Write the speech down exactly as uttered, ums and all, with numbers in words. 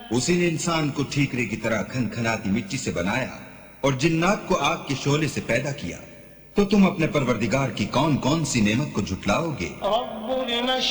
उसी ने इंसान को ठीकरे की तरह खनखनाती मिट्टी से बनाया और जिन्नात को आग के शोले से पैदा किया। तो तुम अपने परवरदिगार की कौन कौन सी नेमत को झुटलाओगे?